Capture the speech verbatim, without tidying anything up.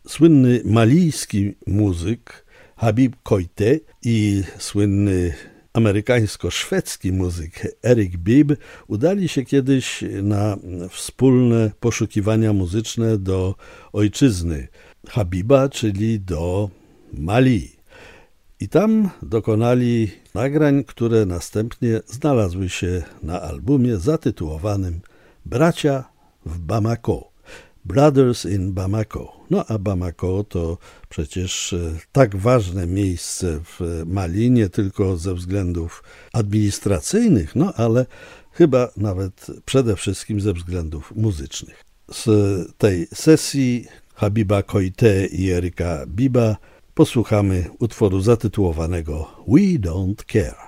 Słynny malijski muzyk Habib Koité i słynny amerykańsko-szwedzki muzyk Eric Bibb udali się kiedyś na wspólne poszukiwania muzyczne do ojczyzny Habiba, czyli do Mali. I tam dokonali nagrań, które następnie znalazły się na albumie zatytułowanym Bracia w Bamako. Brothers in Bamako. No a Bamako to przecież tak ważne miejsce w Mali, nie tylko ze względów administracyjnych, no ale chyba nawet przede wszystkim ze względów muzycznych. Z tej sesji Habiba Koité i Erika Bibba posłuchamy utworu zatytułowanego We Don't Care.